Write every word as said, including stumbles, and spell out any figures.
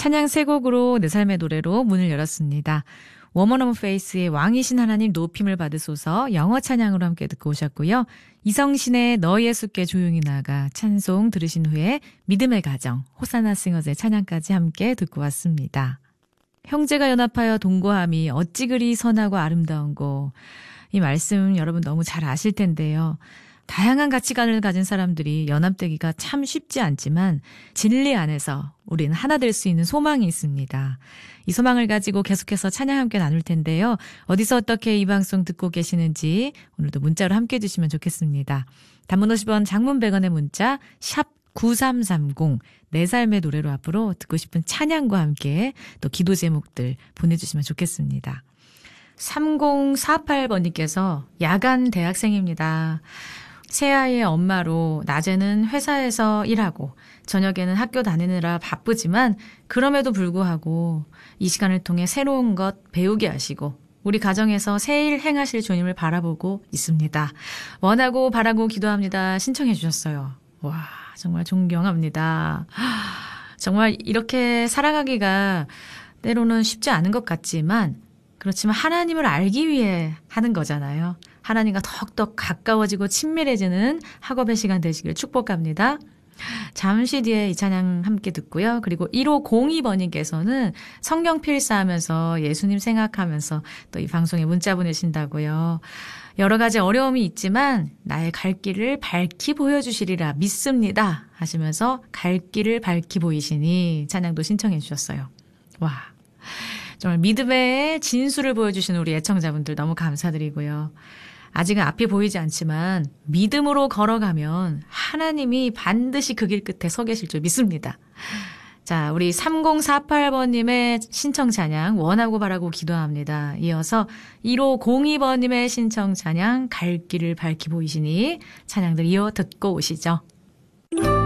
찬양 세 곡으로 내 삶의 노래로 문을 열었습니다. 워먼 오브 페이스의 왕이신 하나님 높임을 받으소서 영어 찬양으로 함께 듣고 오셨고요. 이성신의 너의 숲께 조용히 나가 찬송 들으신 후에 믿음의 가정 호사나 싱어즈의 찬양까지 함께 듣고 왔습니다. 형제가 연합하여 동거함이 어찌 그리 선하고 아름다운고, 이 말씀 여러분 너무 잘 아실 텐데요. 다양한 가치관을 가진 사람들이 연합되기가 참 쉽지 않지만 진리 안에서 우리는 하나 될 수 있는 소망이 있습니다. 이 소망을 가지고 계속해서 찬양 함께 나눌 텐데요. 어디서 어떻게 이 방송 듣고 계시는지 오늘도 문자로 함께 해주시면 좋겠습니다. 단문 오십 원, 장문 백 원의 문자 샵 구삼삼공, 내 삶의 노래로 앞으로 듣고 싶은 찬양과 함께 또 기도 제목들 보내주시면 좋겠습니다. 삼공사팔 번님께서 야간 대학생입니다. 새아이의 엄마로 낮에는 회사에서 일하고 저녁에는 학교 다니느라 바쁘지만 그럼에도 불구하고 이 시간을 통해 새로운 것 배우게 하시고 우리 가정에서 새 일 행하실 주님을 바라보고 있습니다. 원하고 바라고 기도합니다. 신청해 주셨어요. 와, 정말 존경합니다. 정말 이렇게 살아가기가 때로는 쉽지 않은 것 같지만 그렇지만 하나님을 알기 위해 하는 거잖아요. 하나님과 더욱더 가까워지고 친밀해지는 학업의 시간 되시길 축복합니다. 잠시 뒤에 이 찬양 함께 듣고요. 그리고 일오공이 번님께서는 성경 필사하면서 예수님 생각하면서 또 이 방송에 문자 보내신다고요. 여러 가지 어려움이 있지만 나의 갈 길을 밝히 보여주시리라 믿습니다 하시면서 갈 길을 밝히 보이시니 찬양도 신청해 주셨어요. 와, 정말 믿음의 진수를 보여주신 우리 애청자분들 너무 감사드리고요. 아직은 앞이 보이지 않지만 믿음으로 걸어가면 하나님이 반드시 그 길 끝에 서 계실 줄 믿습니다. 자, 우리 삼공사팔 번님의 신청 찬양 원하고 바라고 기도합니다. 이어서 일오공이 번님의 신청 찬양 갈 길을 밝히 보이시니 찬양들 이어 듣고 오시죠.